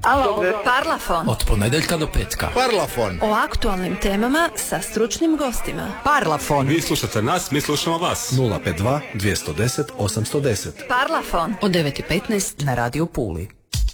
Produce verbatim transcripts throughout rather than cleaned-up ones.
Alo, Parlafon. Od ponedjeljka do petka. Parlafon. O aktualnim temama sa stručnim gostima. Parlafon. Vi slušate nas, mi slušamo vas. nula pet dva dvjesto deset osamsto deset. Parlafon. Od devet i petnaest na Radio Puli.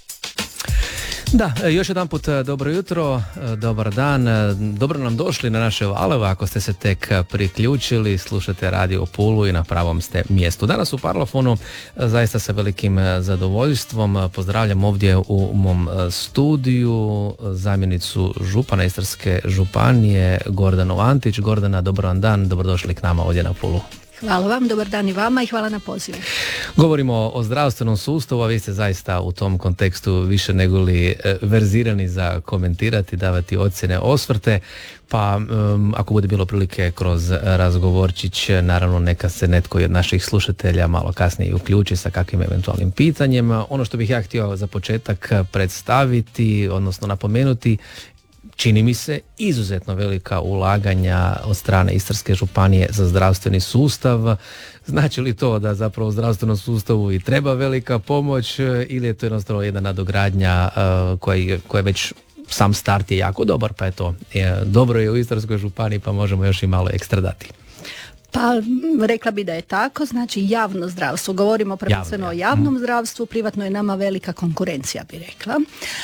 Da, još jedan put dobro jutro, dobar dan, dobro nam došli na naše valove. Ako ste se tek priključili, slušate Radio Pulu i na pravom ste mjestu. Danas u Parlafonu zaista sa velikim zadovoljstvom pozdravljam ovdje u mom studiju zamjenicu župana Istarske županije Gordanu Antić. Gordana, dobar vam dan, dobrodošli k nama ovdje na Pulu. Hvala vam, dobar dan i vama i hvala na pozivu. Govorimo o zdravstvenom sustavu, a vi ste zaista u tom kontekstu više nego li verzirani za komentirati, davati ocjene, osvrte, pa um, ako bude bilo prilike kroz razgovorčić, naravno neka se netko od naših slušatelja malo kasnije i uključi sa kakvim eventualnim pitanjem. Ono što bih ja htio za početak predstaviti, odnosno napomenuti, čini mi se izuzetno velika ulaganja od strane Istarske županije za zdravstveni sustav. Znači li to da zapravo u zdravstvenom sustavu i treba velika pomoć ili je to jednostavno jedna nadogradnja uh, koja, koja već sam start je jako dobar, pa eto, je, dobro je u Istarskoj županiji pa možemo još i malo ekstra dati. Pa rekla bi da je tako, znači javno zdravstvo, govorimo prvenstveno o javnom zdravstvu, privatno je nama velika konkurencija, bi rekla.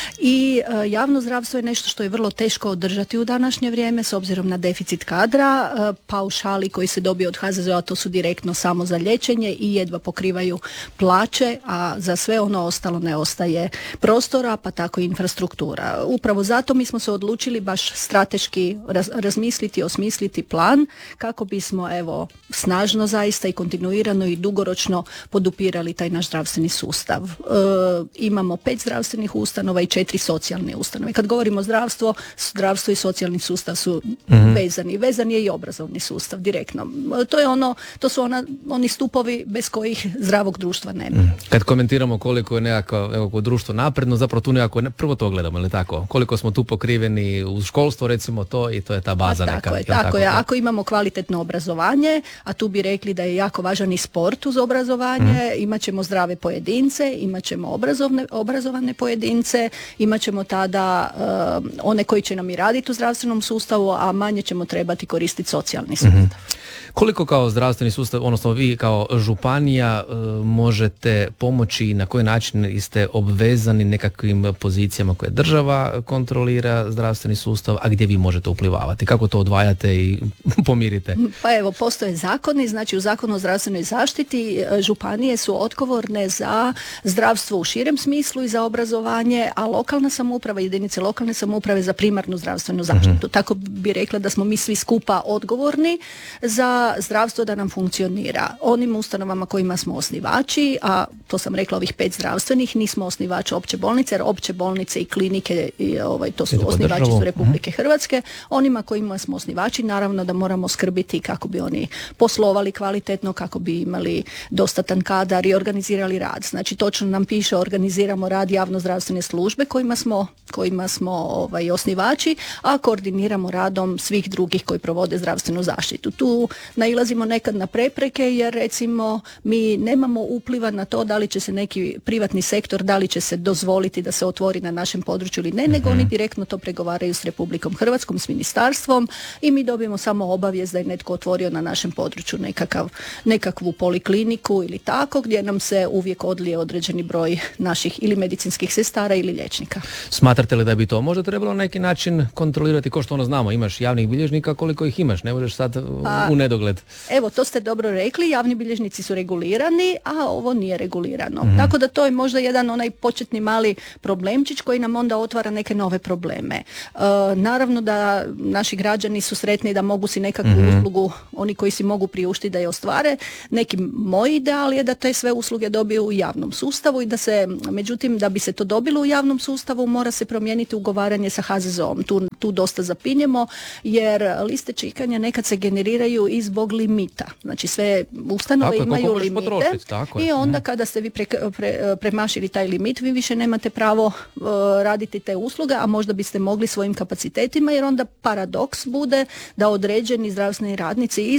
I e, javno zdravstvo je nešto što je vrlo teško održati u današnje vrijeme s obzirom na deficit kadra, e, paušali koji se dobiju od H Z Z O-a to su direktno samo za liječenje i jedva pokrivaju plaće, a za sve ono ostalo ne ostaje prostora, pa tako i infrastruktura. Upravo zato mi smo se odlučili baš strateški raz, razmisliti, osmisliti plan kako bismo evo snažno zaista i kontinuirano i dugoročno podupirali taj naš zdravstveni sustav. E, imamo pet zdravstvenih ustanova i četiri socijalne ustanove. Kad govorimo o zdravstvo, zdravstvo i socijalni sustav su mm-hmm. vezani. Vezan je i obrazovni sustav direktno. E, to je ono, to su ona, oni stupovi bez kojih zdravog društva nema. Mm. Kad komentiramo koliko je nekako, nekako društvo napredno, zapravo tu nekako, ne, prvo to gledamo, ili tako? Koliko smo tu pokriveni uz školstvo, recimo to, i to je ta baza neka. Tako je, tako, tako je. Ako imamo kvalitetno obrazovanje, a tu bi rekli da je jako važan i sport uz obrazovanje, mm. imat ćemo zdrave pojedince, imat ćemo obrazovne, obrazovane pojedince, imat ćemo tada uh, one koji će nam i raditi u zdravstvenom sustavu, a manje ćemo trebati koristiti socijalni sustav. Mm-hmm. Koliko kao zdravstveni sustav, odnosno vi kao županija uh, možete pomoći i na koji način ste obvezani nekakvim pozicijama koje država kontrolira zdravstveni sustav, a gdje vi možete uplivavati? Kako to odvajate i pomirite? Pa evo, postoje zakoni, znači u Zakonu o zdravstvenoj zaštiti županije su odgovorne za zdravstvo u širem smislu i za obrazovanje, a lokalna samouprava, jedinice lokalne samouprave za primarnu zdravstvenu zaštitu. Mm-hmm. Tako bi rekla da smo mi svi skupa odgovorni za zdravstvo da nam funkcionira. Onim ustanovama kojima smo osnivači, a to sam rekla ovih pet zdravstvenih, nismo osnivači opće bolnice, jer opće bolnice i klinike, i, ovaj, to su osnivači su Republike Hrvatske. Onima kojima smo osnivači, naravno da moramo skrbiti kako bi oni poslovali kvalitetno, kako bi imali dostatan kadar i organizirali rad. Znači točno nam piše organiziramo rad javno-zdravstvene službe kojima smo, kojima smo ovaj, osnivači, a koordiniramo radom svih drugih koji provode zdravstvenu zaštitu. Tu nailazimo nekad na prepreke jer recimo mi nemamo upliva na to da li će se neki privatni sektor, da li će se dozvoliti da se otvori na našem području ili ne, mm-hmm. nego oni direktno to pregovaraju s Republikom Hrvatskom, s ministarstvom i mi dobijemo samo obavijest da je netko otvorio na našem području nekakav, nekakvu polikliniku ili tako, gdje nam se uvijek odlije određeni broj naših ili medicinskih sestara ili liječnika. Smatrate li da bi to možda trebalo na neki način kontrolirati, ko što ono znamo, imaš javnih bilježnika koliko ih imaš, ne možeš sad u nedogled. Evo, to ste dobro rekli, javni bilježnici su regulirani, a ovo nije regulirano. Mm-hmm. Tako da to je možda jedan onaj početni mali problemčić koji nam onda otvara neke nove probleme. E, naravno da naši građani su sretni da mogu si nekakvu mm-hmm. uslugu, oni koji si mogu priuštiti da je ostvare. Neki moj ideal je da te sve usluge dobiju u javnom sustavu i da se, međutim, da bi se to dobilo u javnom sustavu mora se promijeniti ugovaranje sa H Z Z O-om. Tu, tu dosta zapinjemo jer liste čekanja nekad se generiraju i zbog limita. Znači sve ustanove tako imaju je, limite tako i onda kada ste vi pre, pre, premašili taj limit vi više nemate pravo uh, raditi te usluge, a možda biste mogli svojim kapacitetima jer onda paradoks bude da određeni zdravstveni radnici iz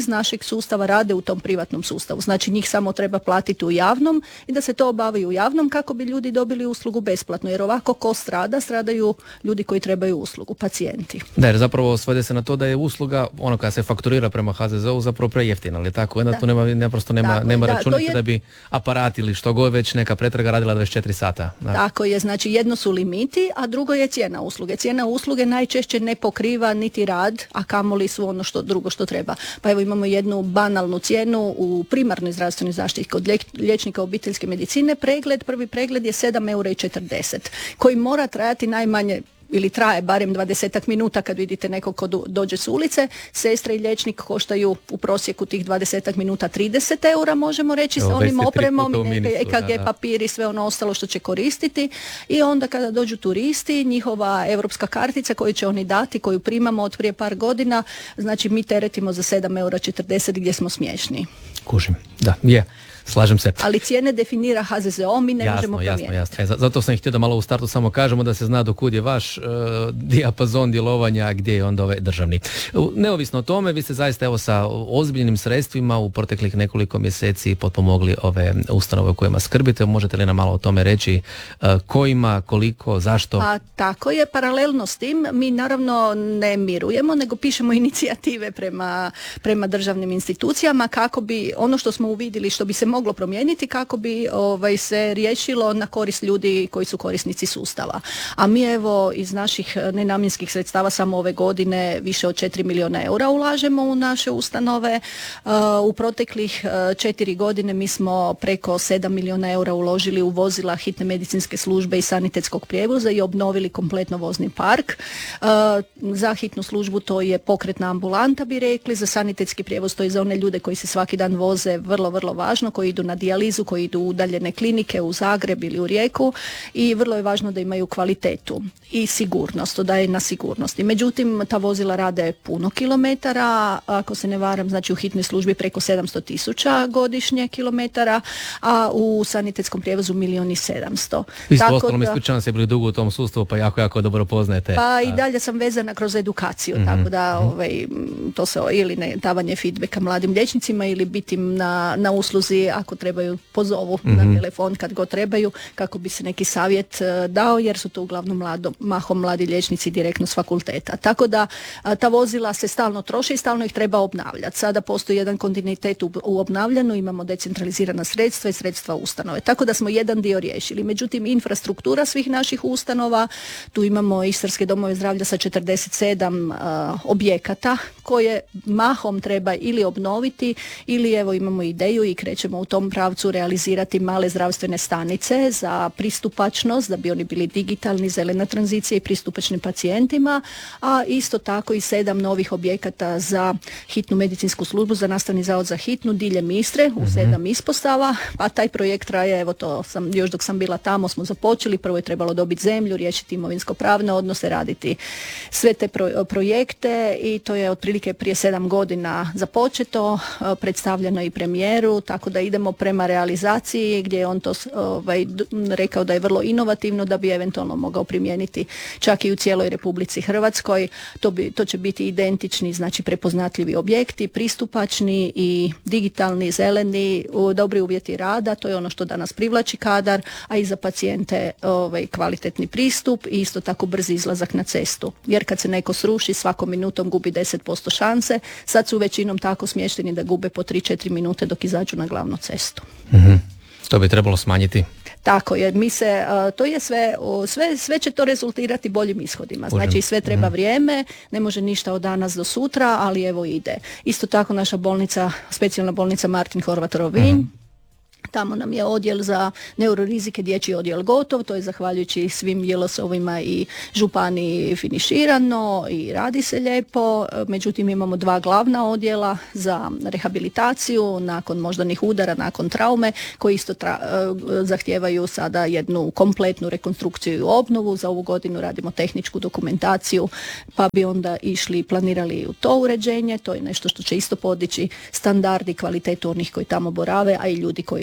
našeg sustava rade u tom privatnom sustavu. Znači njih samo treba platiti u javnom i da se to obavi u javnom kako bi ljudi dobili uslugu besplatno. Jer ovako ko strada, stradaju ljudi koji trebaju uslugu, pacijenti. Da, jer zapravo svede se na to da je usluga, ono kada se fakturira prema ha ze ze u, zapravo prejeftina, ali tako? Onda tu nema, naprosto nema, Tako, nema da, računice je... da bi aparat ili što god već neka pretraga radila dvadeset četiri sata. Da. Tako je, znači jedno su limiti, a drugo je cijena usluge. Cijena usluge najčešće ne pokriva niti rad, a kamoli su ono što drugo što treba. Pa evo imamo jednu banalnu cijenu u primarnoj zdravstvenoj zaštiti kod liječnika obiteljske medicine. Pregled, prvi pregled je sedam eura i četrdeset koji mora trajati najmanje ili traje barem dvadesetak minuta kad vidite nekog ko dođe s ulice. Sestra i liječnik koštaju u prosjeku tih dvadesetak minuta trideset eura, možemo reći, sa onim opremom, e ka ge papiri, sve ono ostalo što će koristiti. I onda kada dođu turisti, njihova europska kartica koju će oni dati, koju primamo od prije par godina, znači mi teretimo za sedam eura četrdeset gdje smo smiješni. Kužim, da, je. Slažem se. Ali cijene definira ha ze ze o, mi ne jasno, možemo promijeniti. Jasno, jasno. Zato sam htio da malo u startu samo kažemo da se zna do kud je vaš uh, dijapazon djelovanja, a gdje je onda ovaj državni. Neovisno o tome, vi ste zaista evo sa ozbiljnim sredstvima u proteklih nekoliko mjeseci potpomogli ove ustanove u kojima skrbite. Možete li nam malo o tome reći uh, kojima, koliko, zašto? Pa tako je, paralelno s tim mi naravno ne mirujemo, nego pišemo inicijative prema, prema državnim institucijama kako bi ono što smo uvidjeli, što bi se moglo promijeniti, kako bi ovaj, se riješilo na korist ljudi koji su korisnici sustava. A mi evo iz naših nenamjenskih sredstava samo ove godine više od četiri milijuna eura ulažemo u naše ustanove. Uh, u proteklih uh, četiri godine mi smo preko sedam milijuna eura uložili u vozila hitne medicinske službe i sanitetskog prijevoza i obnovili kompletno vozni park. Uh, za hitnu službu to je pokretna ambulanta, bi rekli, za sanitetski prijevoz to je za one ljude koji se svaki dan voze, vrlo, vrlo važno, koji idu na dijalizu, koji idu u udaljene klinike u Zagreb ili u Rijeku i vrlo je važno da imaju kvalitetu i sigurnost, to daje na sigurnosti. Međutim, ta vozila rade puno kilometara, ako se ne varam, znači u hitnoj službi preko sedamsto tisuća godišnje kilometara, a u sanitetskom prijevozu milijun i sedamsto. Vi ste ostalom ispričavam se bili dugo u tom sustavu, pa jako, jako dobro poznajete. Pa i dalje sam vezana kroz edukaciju, mm-hmm. tako da ovaj, to se ili ne davanje feedbacka mladim liječnicima ili biti na, na usluzi ako trebaju pozovu mm-hmm. na telefon kad god trebaju kako bi se neki savjet uh, dao, jer su to uglavnom mlado, mahom mladi liječnici direktno s fakulteta. Tako da uh, ta vozila se stalno troše i stalno ih treba obnavljati. Sada postoji jedan kontinuitet u, u obnavljanju, imamo decentralizirana sredstva i sredstva ustanove. Tako da smo jedan dio riješili. Međutim, infrastruktura svih naših ustanova, tu imamo Istarske domove zdravlja sa četrdeset sedam uh, objekata koje mahom treba ili obnoviti ili evo imamo ideju i krećemo u tom pravcu realizirati male zdravstvene stanice za pristupačnost, da bi oni bili digitalni, zelena tranzicija i pristupačni pacijentima, a isto tako i sedam novih objekata za hitnu medicinsku službu, za nastavni zavod za hitnu diljem Istre u mm-hmm. sedam ispostava, pa taj projekt traje, evo to sam, još dok sam bila tamo smo započeli, prvo je trebalo dobiti zemlju, riješiti imovinsko-pravne odnose, raditi sve te pro, projekte i to je otprilike prije sedam godina započeto, predstavljeno i premijeru, tako da idemo prema realizaciji gdje je on to ovaj, rekao da je vrlo inovativno da bi eventualno mogao primijeniti čak i u cijeloj Republici Hrvatskoj. To, bi, to će biti identični, znači prepoznatljivi objekti, pristupačni i digitalni, zeleni, dobri uvjeti rada, to je ono što danas privlači kadar, a i za pacijente ovaj, kvalitetni pristup i isto tako brzi izlazak na cestu. Jer kad se neko sruši, svakom minutom gubi deset posto šanse, sad su većinom tako smješteni da gube po tri četiri minute dok izađu na glavnu cestu. Mm-hmm. To bi trebalo smanjiti. Tako je, mi se, uh, to je sve, uh, sve, sve će to rezultirati boljim ishodima. Znači sve treba mm-hmm. vrijeme, ne može ništa od danas do sutra, ali evo ide. Isto tako naša bolnica, specijalna bolnica Martin Horvat Rovinj, mm-hmm. tamo nam je odjel za neurorizike, dječji odjel gotov, to je zahvaljujući svim J L S-ovima i županiji finiširano i radi se lijepo. Međutim, imamo dva glavna odjela za rehabilitaciju nakon moždanih udara, nakon traume, koji isto tra- zahtijevaju sada jednu kompletnu rekonstrukciju i obnovu. Za ovu godinu radimo tehničku dokumentaciju, pa bi onda išli, planirali u to uređenje. To je nešto što će isto podići standard i kvalitetu onih koji tamo borave, a i ljudi koji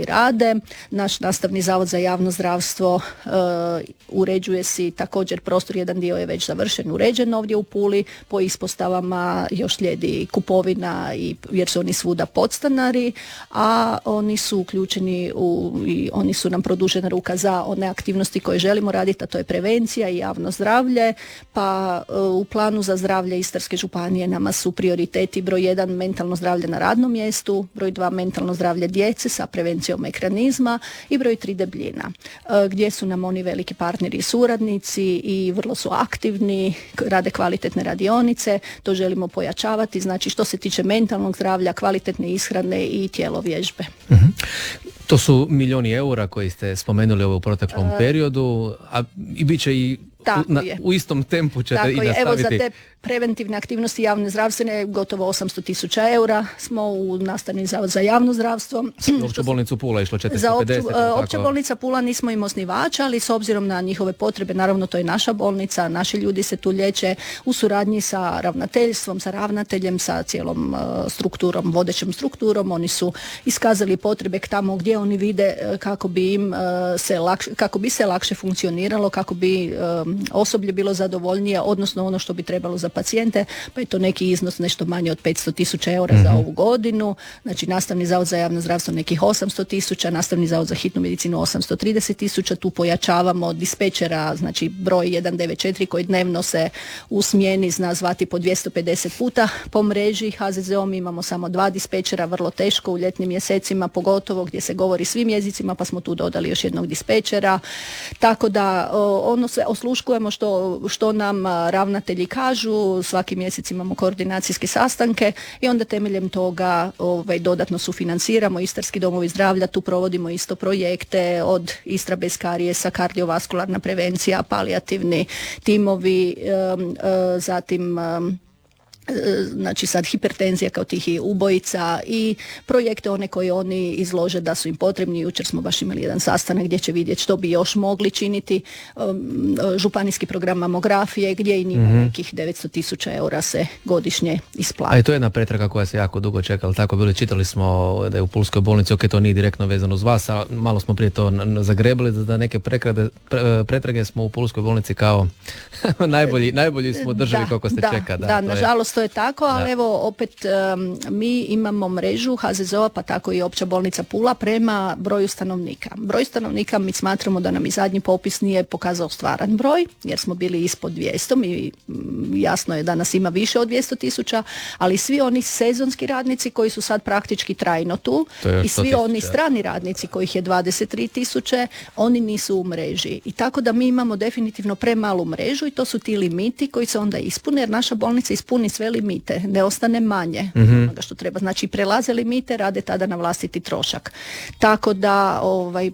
rade. Naš nastavni zavod za javno zdravstvo e, uređuje si također prostor, jedan dio je već završen, uređen ovdje u Puli, po ispostavama još slijedi kupovina i, jer su oni svuda podstanari, a oni su uključeni u, i oni su nam produžena ruka za one aktivnosti koje želimo raditi, a to je prevencija i javno zdravlje, pa e, u planu za zdravlje Istarske županije nama su prioriteti broj jedan mentalno zdravlje na radnom mjestu, broj dva mentalno zdravlje djece sa prevencijom ekranizma i broj tri debljina, e, gdje su nam oni veliki partneri i suradnici i vrlo su aktivni, rade kvalitetne radionice, to želimo pojačavati, znači što se tiče mentalnog zdravlja, kvalitetne ishrane i tjelovježbe. Mm-hmm. To su milijuni eura koji ste spomenuli u proteklom uh, periodu, a i bit će i u, na, u istom tempu ćete tako i nastaviti. Evo za te preventivne aktivnosti javne zdravstvene gotovo osamsto tisuća eura smo u nastavni zavod za javno zdravstvo. Za opću bolnicu Pula išlo četiristo Za pedeset. opću, opća bolnica Pula nismo im osnivača, ali s obzirom na njihove potrebe, naravno to je naša bolnica, naši ljudi se tu liječe u suradnji sa ravnateljstvom, sa ravnateljem, sa cijelom uh, strukturom, vodećom strukturom. Oni su iskazali potrebe tamo gdje oni vide uh, kako bi im uh, se lakše, kako bi se lakše funkcioniralo, kako bi um, osoblje bilo zadovoljnije, odnosno ono što bi trebalo za pacijente, pa je to neki iznos nešto manje od petsto tisuća eura mm-hmm. za ovu godinu. Znači nastavni zavod za javno zdravstvo nekih osamsto tisuća, nastavni zavod za hitnu medicinu osamsto trideset tisuća, tu pojačavamo dispečera, znači broj jedan devet četiri koji dnevno se u smjeni zna zvati po dvjesto pedeset puta po mreži. ha ze ze om imamo samo dva dispečera, vrlo teško u ljetnim mjesecima, pogotovo gdje se govori svim jezicima, pa smo tu dodali još jednog dispečera. Tako da ono sve osluškujemo što, što nam ravnatelji kažu, svaki mjesec imamo koordinacijske sastanke i onda temeljem toga ovaj, dodatno sufinanciramo Istarski domovi zdravlja, tu provodimo isto projekte od Istra bez karijesa, kardiovaskularna prevencija, palijativni timovi, um, uh, zatim um, znači sad hipertenzija kao tih i ubojica i projekte one koje oni izlože da su im potrebni. Jučer smo baš imali jedan sastanak gdje će vidjeti što bi još mogli činiti, um, županijski program mamografije gdje i njima mm-hmm. nekih devetsto tisuća eura se godišnje isplati. A i to je jedna pretraga koja se jako dugo čekala, tako bili, čitali smo da je u Pulskoj bolnici, ok, to nije direktno vezano uz vas, a malo smo prije to zagrebali da neke prekrade, pre, pretrage smo u Pulskoj bolnici kao najbolji, najbolji smo državi da, koliko se da, čeka. Da, da nažalost to je tako, ali da. Evo opet um, mi imamo mrežu ha ze ze o, pa tako i opća bolnica Pula prema broju stanovnika. Broj stanovnika mi smatramo da nam i zadnji popis nije pokazao stvaran broj, jer smo bili ispod dvjesto, mi jasno je da nas ima više od dvjesto tisuća, ali svi oni sezonski radnici koji su sad praktički trajno tu i svi oni strani radnici kojih je dvadeset tri tisuće, oni nisu u mreži. I tako da mi imamo definitivno premalu mrežu i to su ti limiti koji se onda ispune, jer naša bolnica ispuni sve limite, ne ostane manje mm-hmm. onoga što treba. Znači prelaze limite, rade tada na vlastiti trošak. Tako da ovaj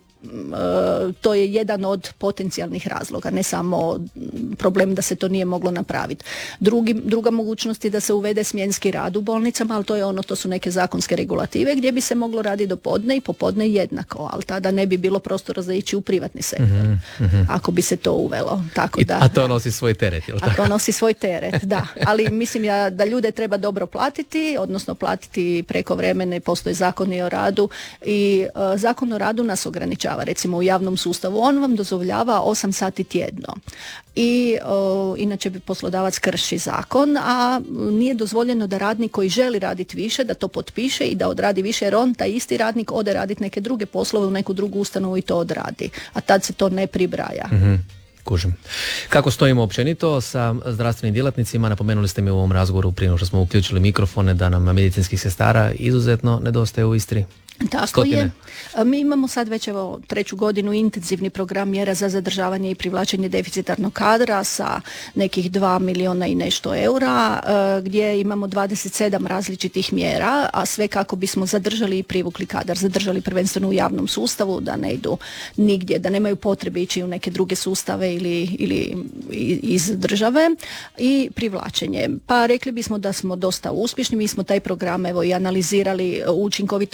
to je jedan od potencijalnih razloga, ne samo problem da se to nije moglo napraviti. Drugi, druga mogućnost je da se uvede smjenski rad u bolnicama, ali to je ono, to su neke zakonske regulative gdje bi se moglo raditi do podne i popodne jednako, ali tada ne bi bilo prostora za ići u privatni sektor, mm-hmm. ako bi se to uvelo. Tako I, da, a to nosi svoj teret, jel' tako? A to nosi svoj teret, da. Ali mislim ja da ljude treba dobro platiti, odnosno platiti preko vremene, postoje zakoni o radu i uh, zakon o radu nas ograničava. Recimo u javnom sustavu, on vam dozvoljava osam sati tjedno i o, inače bi poslodavac krši zakon, a nije dozvoljeno da radnik koji želi raditi više, da to potpiše i da odradi više, jer on, taj isti radnik, ode raditi neke druge poslove u neku drugu ustanovu i to odradi, a tad se to ne pribraja. Mm-hmm. Kužim. Kako stojimo općenito sa zdravstvenim djelatnicima? Napomenuli ste mi u ovom razgovoru prije što smo uključili mikrofone da nam medicinskih sestara izuzetno nedostaje u Istri. Tako Stotine. je. Mi imamo sad već evo treću godinu intenzivni program mjera za zadržavanje i privlačenje deficitarnog kadra sa nekih dva milijuna i nešto eura, gdje imamo dvadeset sedam različitih mjera, a sve kako bismo zadržali i privukli kadar, zadržali prvenstveno u javnom sustavu, da ne idu nigdje, da nemaju potrebe ići u neke druge sustave ili, ili iz države, i privlačenje. Pa rekli bismo da smo dosta uspješni, mi smo taj program evo i analizirali učinkovitost mjera, znači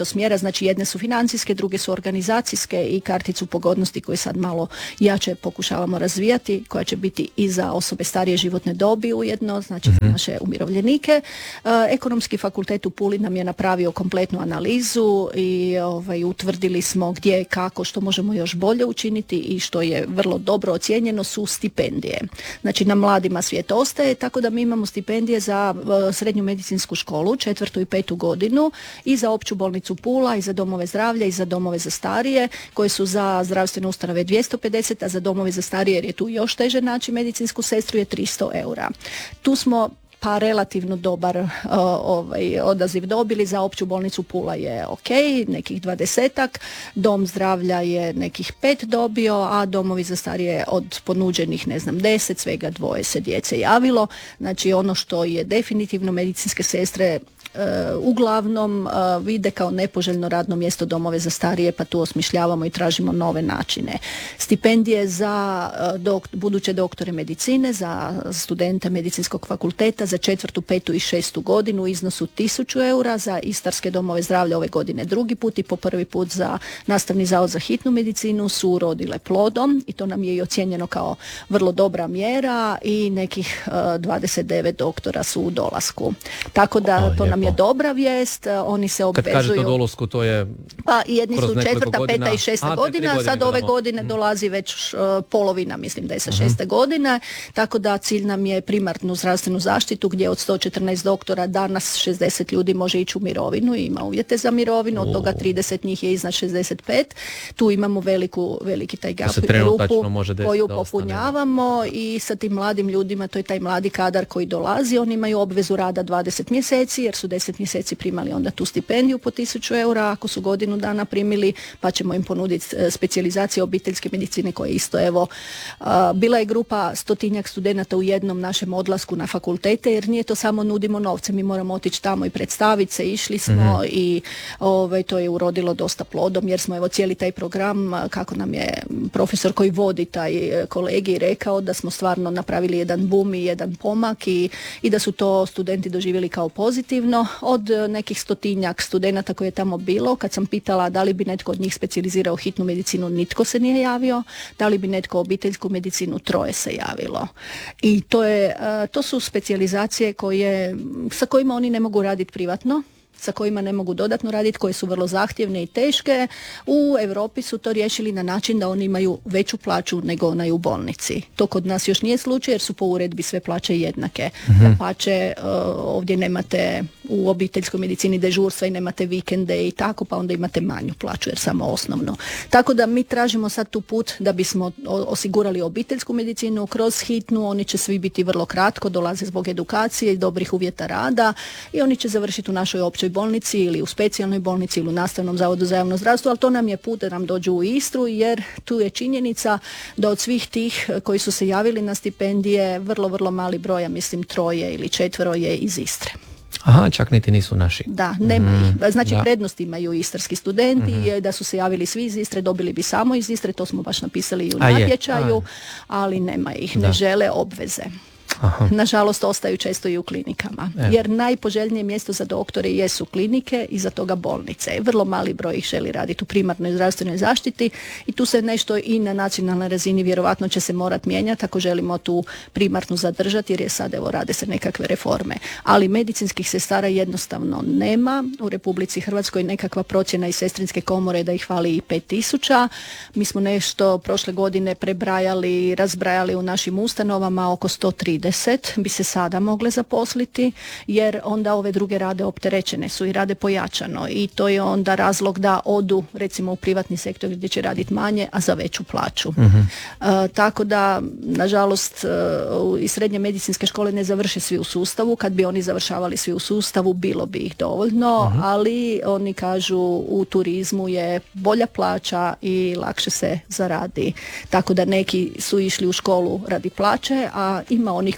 znači jedne su financijske, druge su organizacijske i karticu pogodnosti koju sad malo jače pokušavamo razvijati, koja će biti i za osobe starije životne dobi ujedno, znači mm-hmm. naše umirovljenike. E, Ekonomski fakultet u Puli nam je napravio kompletnu analizu i ovaj, utvrdili smo gdje, kako, što možemo još bolje učiniti i što je vrlo dobro ocijenjeno su stipendije. Znači na mladima svijet ostaje, tako da mi imamo stipendije za uh, srednju medicinsku školu, četvrtu i petu godinu i za opću bolnicu Pula i za domove zdravlja i za domove za starije koje su za zdravstvene ustanove dvjesto pedeset, a za domove za starije jer je tu još teže naći medicinsku sestru je tristo eura. Tu smo pa relativno dobar uh, ovaj, odaziv dobili. Za opću bolnicu Pula je ok, nekih dvadesetak, dom zdravlja je nekih pet dobio, a domovi za starije od ponuđenih ne znam deset, svega dvoje se djece javilo. Znači ono što je definitivno medicinske sestre Uh, uglavnom uh, vide kao nepoželjno radno mjesto domove za starije, pa tu osmišljavamo i tražimo nove načine. Stipendije za uh, dok, buduće doktore medicine, za studente medicinskog fakulteta za četvrtu, petu i šestu godinu u iznosu tisuću eura, za istarske domove zdravlja ove godine drugi put i po prvi put za nastavni zavod za hitnu medicinu su urodile plodom i to nam je i ocijenjeno kao vrlo dobra mjera i nekih uh, dvadeset devet doktora su u dolasku. Tako da o, to nam je lijepo. dobra vijest, oni se obvezuju. Kad kažete o dolasku, to je pa jedni su četvrta, godina. peta i šesta A, godina, godine sad ove gledamo. godine mm. dolazi već uh, polovina, mislim da je sa šeste mm. godine, tako da cilj nam je primarnu zdravstvenu zaštitu gdje od sto četrnaest doktora danas šezdeset ljudi može ići u mirovinu i ima uvjete za mirovinu, od toga trideset njih je iznad šezdeset pet. Tu imamo veliku, veliki taj gap grupu koju popunjavamo i sa tim mladim ljudima, to je taj mladi kadar koji dolazi, oni imaju obvezu rada dvadeset mjeseci jer su deset mjeseci primali onda tu stipendiju po tisuću eura, ako su godinu dana primili, pa ćemo im ponuditi specijalizacije obiteljske medicine koje isto evo, a, bila je grupa stotinjak studenata u jednom našem odlasku na fakultete, jer nije to samo nudimo novce, mi moramo otići tamo i predstaviti se, išli smo mm-hmm. i ovaj, to je urodilo dosta plodom, jer smo evo cijeli taj program, kako nam je profesor koji vodi taj kolegij rekao, da smo stvarno napravili jedan boom i jedan pomak i, i da su to studenti doživjeli kao pozitivno. Od nekih stotinjak studenata koje je tamo bilo, kad sam pitala da li bi netko od njih specijalizirao hitnu medicinu, nitko se nije javio, da li bi netko obiteljsku medicinu, troje se javilo. I to, je, to su specijalizacije koje, sa kojima oni ne mogu raditi privatno, sa kojima ne mogu dodatno raditi, koje su vrlo zahtjevne i teške. U Europi su to riješili na način da oni imaju veću plaću nego onaj u bolnici. To kod nas još nije slučaj jer su po uredbi sve plaće jednake. Mm-hmm. Dapače, ovdje nemate u obiteljskoj medicini dežurstva i nemate vikende i tako, pa onda imate manju plaću jer samo osnovno. Tako da mi tražimo sad tu put da bismo osigurali obiteljsku medicinu kroz hitnu, oni će svi biti vrlo kratko, dolaze zbog edukacije i dobrih uvjeta rada i oni će završiti u našoj općoj bolnici ili u specijalnoj bolnici ili u nastavnom zavodu za javno zdravstvo, ali to nam je put da nam dođu u Istru jer tu je činjenica da od svih tih koji su se javili na stipendije vrlo, vrlo mali broj, ja mislim troje ili četvero je iz Istre. Aha, čak niti nisu naši. Da, nema mm, ih. Znači da. prednost imaju istarski studenti, mm-hmm. da su se javili svi iz Istre, dobili bi samo iz Istre, to smo baš napisali i u A natječaju, je. ali nema ih, Da. ne žele obveze. Aha. Nažalost ostaju često i u klinikama, E. jer najpoželjnije mjesto za doktore jesu klinike i za toga bolnice. Vrlo mali broj ih želi raditi u primarnoj zdravstvenoj zaštiti i tu se nešto i na nacionalnoj razini vjerovatno će se morati mijenjati ako želimo tu primarnu zadržati, jer je sad evo rade se nekakve reforme. Ali medicinskih sestara jednostavno nema. U Republici Hrvatskoj nekakva procjena iz sestrinske komore da ih fali i pet tisuća. Mi smo nešto prošle godine prebrajali, razbrajali u našim ustanovama, oko sto trideset bi se sada mogle zaposliti, jer onda ove druge rade opterećene su i rade pojačano i to je onda razlog da odu recimo u privatni sektor gdje će raditi manje, a za veću plaću. Mm-hmm. E, tako da, nažalost, e, i srednje medicinske škole ne završe svi u sustavu. Kad bi oni završavali svi u sustavu, bilo bi ih dovoljno, mm-hmm. ali oni kažu u turizmu je bolja plaća i lakše se zaradi. Tako da neki su išli u školu radi plaće, a ima onih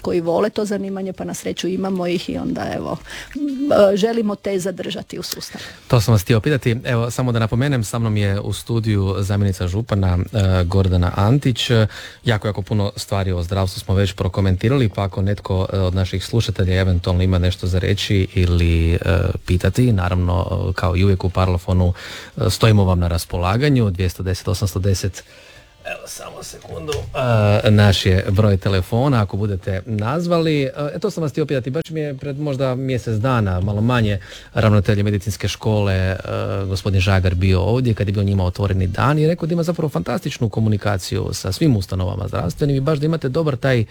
koji vole to zanimanje, pa na sreću imamo ih i onda evo želimo te zadržati u sustavu. To sam vas htio pitati. Evo, samo da napomenem, sa mnom je u studiju zamjenica župana e, Gordana Antić. Jako, jako puno stvari o zdravstvu smo već prokomentirali, pa ako netko od naših slušatelja eventualno ima nešto za reći ili e, pitati, naravno, kao i uvijek u Parlafonu e, stojimo vam na raspolaganju, dvjesto deset osamsto deset. Evo, samo sekundu. E, naš je broj telefona, ako budete nazvali. E, to sam vas htio pitati, baš mi je pred možda mjesec dana, malo manje, ravnatelj medicinske škole, e, gospodin Žagar, bio ovdje kad je bio njima otvoreni dan i rekao da ima zapravo fantastičnu komunikaciju sa svim ustanovama zdravstvenim i baš da imate dobar taj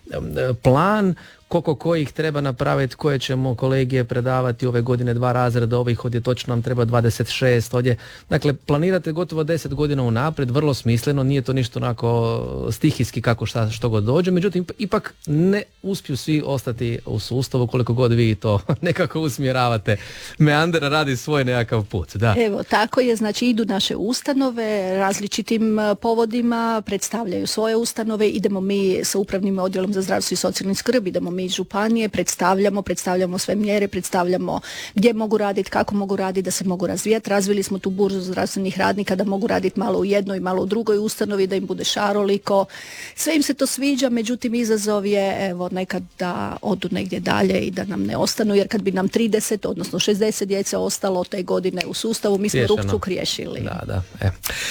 plan koliko kojih treba napraviti, koje ćemo kolegije predavati ove godine, dva razreda, ovih ovdje točno nam treba dvadeset šest ovdje. Dakle, planirate gotovo deset godina unaprijed, vrlo smisleno, nije to ništa onako stihijski kako šta, što god dođe, međutim, ipak ne uspiju svi ostati u sustavu koliko god vi to nekako usmjeravate. Meandera radi svoj nekakav put. Da. Evo, tako je, znači idu naše ustanove različitim povodima, predstavljaju svoje ustanove, idemo mi sa upravnim odjelom za zdravstvo i socijalnu skrb, idemo mi iz županije, predstavljamo, predstavljamo sve mjere, predstavljamo gdje mogu raditi, kako mogu raditi, da se mogu razvijati. Razvili smo tu burzu zdravstvenih radnika da mogu raditi malo u jednoj, malo u drugoj ustanovi, da im bude šaroliko. Sve im se to sviđa, međutim izazov je evo nekad da odu negdje dalje i da nam ne ostanu, jer kad bi nam trideset, odnosno šezdeset djece ostalo te godine u sustavu, mi smo rukcuk riješili. Da, da. E.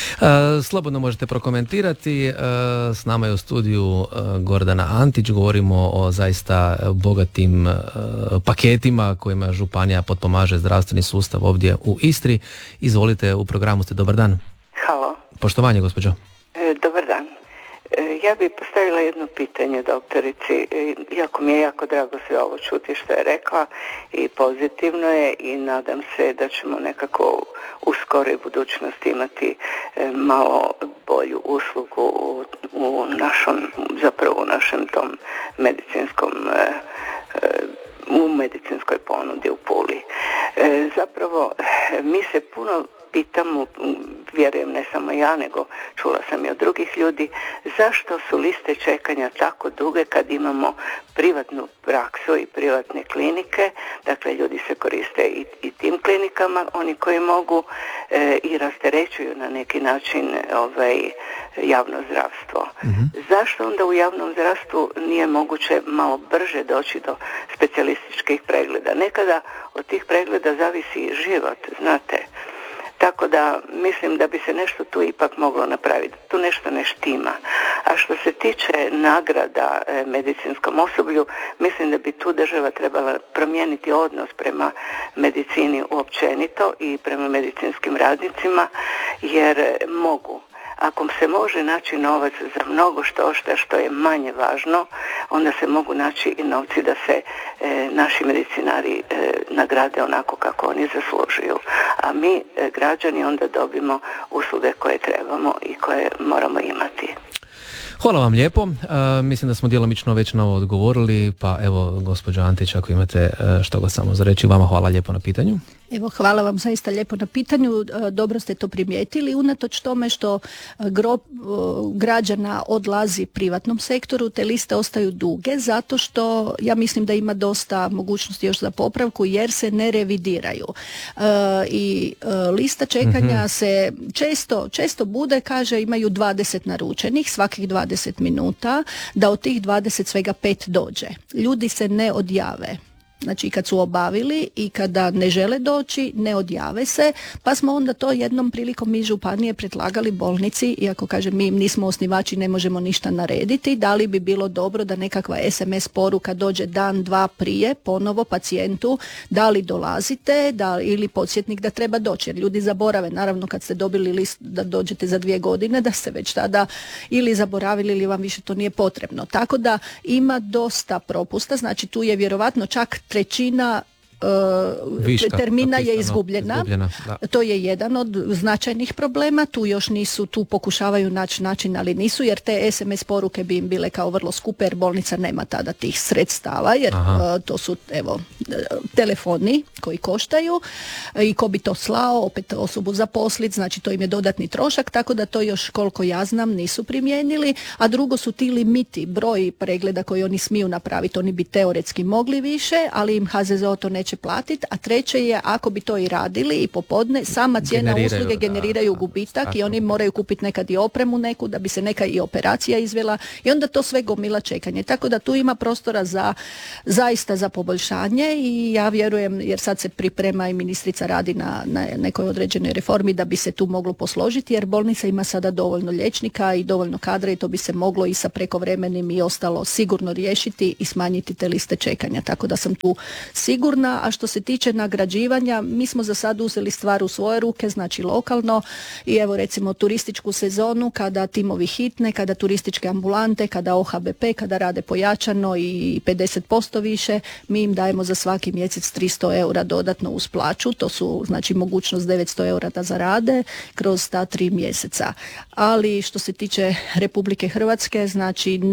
E, slobodno možete prokomentirati. E, s nama je u studiju e, Gordana Antić, govorimo o zaista bogatim uh, paketima kojima županija potpomaže zdravstveni sustav ovdje u Istri. Izvolite, u programu ste. Dobar dan. Halo. Poštovanje, gospođo. E, dobar dan. E, ja bih postavila jedno pitanje doktorici. E, jako mi je jako drago sve ovo čuti što je rekla i pozitivno je i nadam se da ćemo nekako u skoroj budućnosti imati e, malo bolju uslugu u, u našom, zapravo u našem tom medicinskom e, e, u medicinskoj ponudi u Puli. E, zapravo mi se puno pitamo, vjerujem ne samo ja, nego čula sam i od drugih ljudi, zašto su liste čekanja tako duge kad imamo privatnu praksu i privatne klinike. Dakle, ljudi se koriste i, i tim klinikama, oni koji mogu e, i rasterećuju na neki način ovaj, javno zdravstvo. Mm-hmm. Zašto onda u javnom zdravstvu nije moguće malo brže doći do specijalističkih pregleda? Nekada od tih pregleda zavisi i život, znate. Tako da mislim da bi se nešto tu ipak moglo napraviti. Tu nešto ne štima. A što se tiče nagrada e, medicinskom osoblju, mislim da bi tu država trebala promijeniti odnos prema medicini uopćenito i prema medicinskim radnicima, jer mogu. Ako se može naći novac za mnogo što šta što je manje važno, onda se mogu naći i novci da se e, naši medicinari e, nagrade onako kako oni zaslužuju. A mi, e, građani, onda dobimo usluge koje trebamo i koje moramo imati. Hvala vam lijepo. E, mislim da smo djelomično već na ovo odgovorili, pa evo, gospođo Antić, ako imate e, što god samo za reći, vama hvala lijepo na pitanju. Evo, hvala vam zaista lijepo na pitanju, dobro ste to primijetili. Unatoč tome što gro građana odlazi privatnom sektoru, te liste ostaju duge, zato što ja mislim da ima dosta mogućnosti još za popravku, jer se ne revidiraju. E, I e, lista čekanja mm-hmm. se često, često bude, kaže, imaju dvadeset naručenih, svakih dvadeset minuta, da od tih dvadeset svega pet dođe. Ljudi se ne odjave. Znači, kad su obavili i kada ne žele doći, ne odjave se, pa smo onda to jednom prilikom mi županije predlagali bolnici, iako kažem mi nismo osnivači, ne možemo ništa narediti, da li bi bilo dobro da nekakva es em es poruka dođe dan, dva prije, ponovo pacijentu, da li dolazite, da, ili podsjetnik da treba doći, jer ljudi zaborave, naravno kad ste dobili list da dođete za dvije godine, da ste već tada ili zaboravili ili vam više to nije potrebno. Tako da ima dosta propusta, znači tu je vjerovatno čak trećina uh, Viška, termina je napisano, izgubljena. izgubljena, da. To je jedan od značajnih problema. Tu još nisu, tu pokušavaju naći način, ali nisu, jer te es em es poruke bi im bile kao vrlo skupe, jer bolnica nema tada tih sredstava, jer uh, to su evo telefoni koji koštaju i ko bi to slao, opet osobu zaposliti, znači to im je dodatni trošak, tako da to još koliko ja znam nisu primijenili, a drugo su ti limiti, broj pregleda koji oni smiju napraviti, oni bi teoretski mogli više, ali im ha ze zo o to neće platiti, a treće je ako bi to i radili i popodne, sama cijena Generiraju, usluge da, generiraju da, gubitak tako. i oni moraju kupiti nekad i opremu neku da bi se neka i operacija izvela i onda to sve gomila čekanje. Tako da tu ima prostora za zaista za poboljšanje i ja vjerujem, jer sad se priprema i ministrica radi na, na nekoj određenoj reformi da bi se tu moglo posložiti, jer bolnica ima sada dovoljno liječnika i dovoljno kadra i to bi se moglo i sa prekovremenim i ostalo sigurno riješiti i smanjiti te liste čekanja. Tako da sam tu sigurna, a što se tiče nagrađivanja, mi smo za sad uzeli stvar u svoje ruke, znači lokalno i evo recimo turističku sezonu kada timovi hitne, kada turističke ambulante, kada o ha be pe, kada rade pojačano i pedeset posto više, mi im dajemo za svaki mjesec tristo eura dodatno uz plaću, to su znači mogućnost devetsto eura da zarade kroz ta tri mjeseca. Ali što se tiče Republike Hrvatske, znači